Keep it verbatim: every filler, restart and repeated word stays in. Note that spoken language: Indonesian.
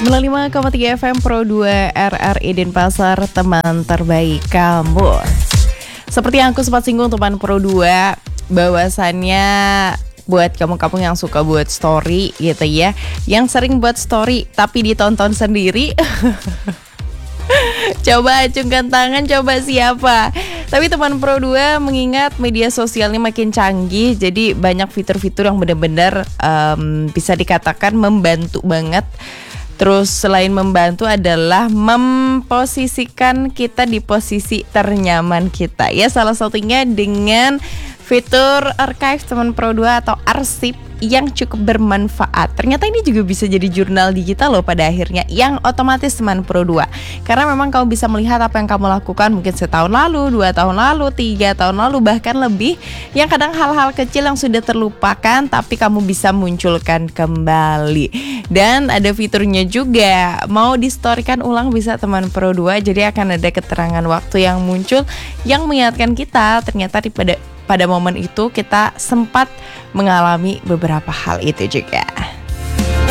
sembilan puluh lima koma tiga F M Pro dua R R I Denpasar, teman terbaik kamu. Seperti yang aku sempat singgung teman Pro dua, bahwasannya buat kamu-kamu yang suka buat story gitu ya, yang sering buat story tapi ditonton sendiri, coba acungkan tangan, coba siapa. Tapi teman Pro dua mengingat media sosialnya makin canggih, jadi banyak fitur-fitur yang benar-benar um, bisa dikatakan membantu banget. Terus selain membantu adalah memposisikan kita di posisi ternyaman kita. Ya, salah satunya dengan fitur archive teman Pro dua atau arsip yang cukup bermanfaat. Ternyata ini juga bisa jadi jurnal digital loh pada akhirnya, yang otomatis teman Pro dua. Karena memang kamu bisa melihat apa yang kamu lakukan mungkin setahun lalu, dua tahun lalu, tiga tahun lalu, bahkan lebih. Yang kadang hal-hal kecil yang sudah terlupakan tapi kamu bisa munculkan kembali. Dan ada fiturnya juga, mau distorikan ulang bisa teman Pro dua. Jadi akan ada keterangan waktu yang muncul yang mengingatkan kita ternyata di pada pada momen itu kita sempat mengalami beberapa hal itu juga.